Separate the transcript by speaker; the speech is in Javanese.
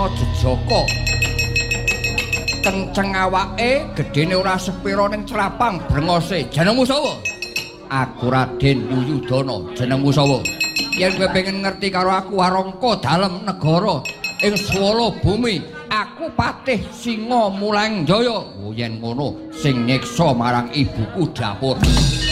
Speaker 1: ana jejaka. Kenceng awake, gedene ora sepira ning crapang brengose. Jenengmu sapa? Aku Raden Yuyudana, jenengmu sapa? Yen kowe pengen ngerti karo aku warangka dalem negara ing swala bumi, aku Patih Singa Mulang Jaya. Oh yen ngono sing nyiksa marang ibuku dapur.